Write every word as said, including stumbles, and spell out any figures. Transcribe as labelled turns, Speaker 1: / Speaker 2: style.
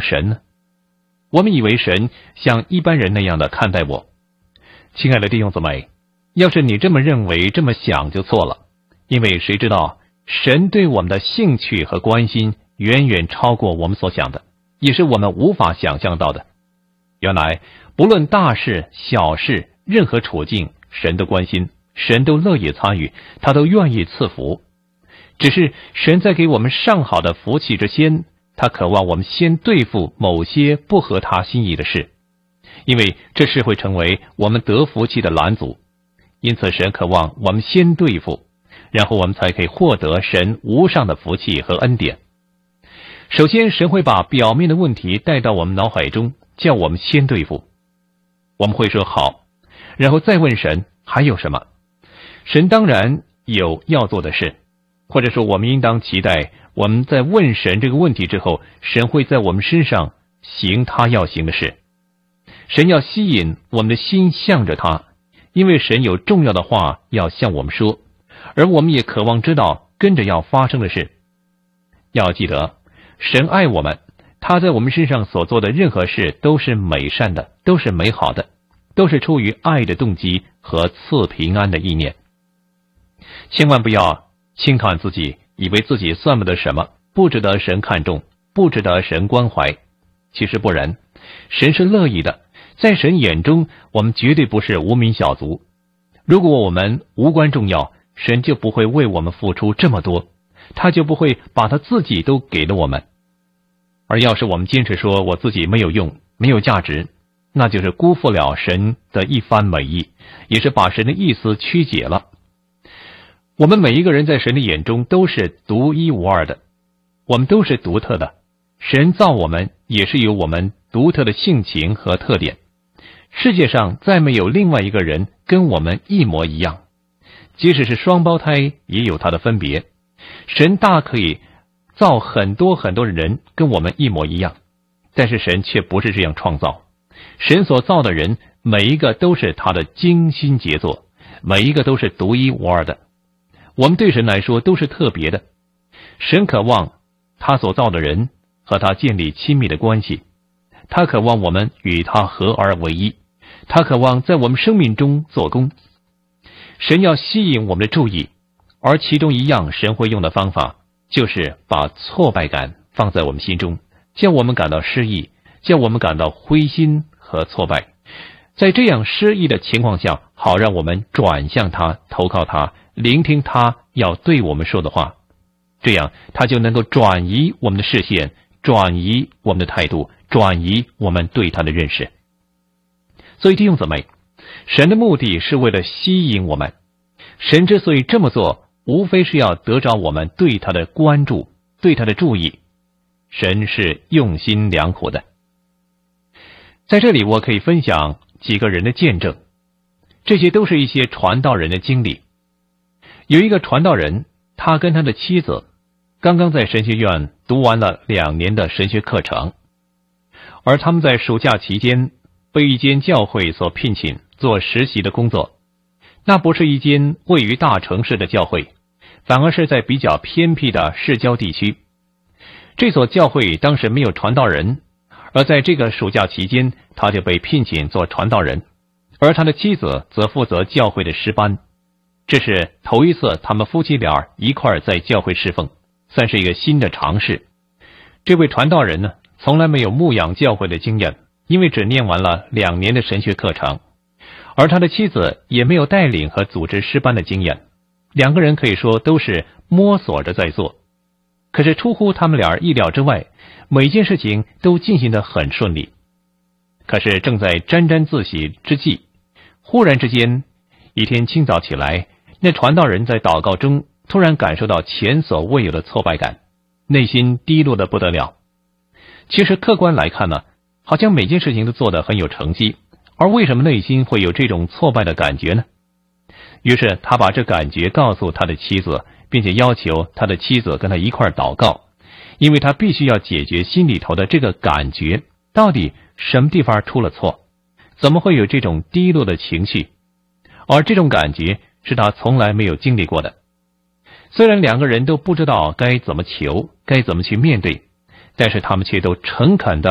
Speaker 1: 神呢？我们以为神像一般人那样的看待我。亲爱的弟兄姊妹，要是你这么认为这么想就错了，因为谁知道神对我们的兴趣和关心远远超过我们所想的，也是我们无法想象到的。原来不论大事小事，任何处境，神都关心，神都乐意参与，他都愿意赐福。只是神在给我们上好的福气之先，他渴望我们先对付某些不合他心意的事，因为这是会成为我们得福气的拦阻。因此神渴望我们先对付，然后我们才可以获得神无上的福气和恩典。首先神会把表面的问题带到我们脑海中，叫我们先对付。我们会说好，然后再问神还有什么。神当然有要做的事，或者说我们应当期待我们在问神这个问题之后，神会在我们身上行他要行的事。神要吸引我们的心向着他，因为神有重要的话要向我们说，而我们也渴望知道跟着要发生的事。要记得神爱我们，他在我们身上所做的任何事都是美善的，都是美好的，都是出于爱的动机和赐平安的意念。千万不要轻看自己，以为自己算不得什么，不值得神看重，不值得神关怀。其实不然，神是乐意的，在神眼中我们绝对不是无名小卒。如果我们无关重要，神就不会为我们付出这么多，他就不会把他自己都给了我们。而要是我们坚持说我自己没有用，没有价值，那就是辜负了神的一番美意，也是把神的意思曲解了。我们每一个人在神的眼中都是独一无二的，我们都是独特的。神造我们也是有我们独特的性情和特点，世界上再没有另外一个人跟我们一模一样，即使是双胞胎也有它的分别。神大可以造很多很多的人跟我们一模一样，但是神却不是这样创造。神所造的人每一个都是他的精心杰作，每一个都是独一无二的。我们对神来说都是特别的。神渴望他所造的人和他建立亲密的关系，他渴望我们与他合而为一，他渴望在我们生命中做工。神要吸引我们的注意，而其中一样神会用的方法，就是把挫败感放在我们心中，叫我们感到失意，叫我们感到灰心和挫败。在这样失意的情况下，好让我们转向他，投靠他，聆听他要对我们说的话，这样他就能够转移我们的视线，转移我们的态度，转移我们对他的认识。所以弟兄姊妹，神的目的是为了吸引我们。神之所以这么做，无非是要得着我们对他的关注，对他的注意。神是用心良苦的。在这里我可以分享几个人的见证，这些都是一些传道人的经历。有一个传道人，他跟他的妻子刚刚在神学院读完了两年的神学课程，而他们在暑假期间被一间教会所聘请做实习的工作。那不是一间位于大城市的教会，反而是在比较偏僻的市郊地区。这所教会当时没有传道人，而在这个暑假期间，他就被聘请做传道人，而他的妻子则负责教会的诗班。这是头一次他们夫妻俩一块在教会侍奉，算是一个新的尝试。这位传道人呢，从来没有牧养教会的经验，因为只念完了两年的神学课程，而他的妻子也没有带领和组织诗班的经验，两个人可以说都是摸索着在做。可是出乎他们俩意料之外，每件事情都进行得很顺利。可是正在沾沾自喜之际，忽然之间，一天清早起来，那传道人在祷告中突然感受到前所未有的挫败感，内心低落得不得了。其实客观来看呢，好像每件事情都做得很有成绩，而为什么内心会有这种挫败的感觉呢？于是他把这感觉告诉他的妻子，并且要求他的妻子跟他一块祷告，因为他必须要解决心里头的这个感觉，到底什么地方出了错，怎么会有这种低落的情绪，而这种感觉是他从来没有经历过的。虽然两个人都不知道该怎么求，该怎么去面对，但是他们却都诚恳地